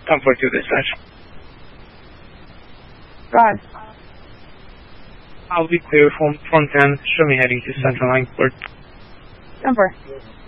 Comfort to dispatch. Go ahead. I'll be clear from 10, show me heading to Central Line Port. 10-4.